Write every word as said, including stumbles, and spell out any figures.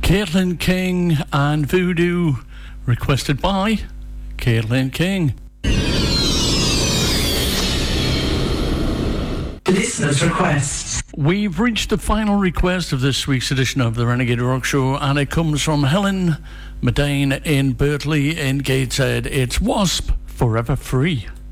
Caitlin King and Voodoo, requested by Caitlin King. Listener's request. We've reached the final request of this week's edition of the Renegade Rock Show, and it comes from Helen Medane in Bertley in Gateshead. It's Wasp, Forever Free.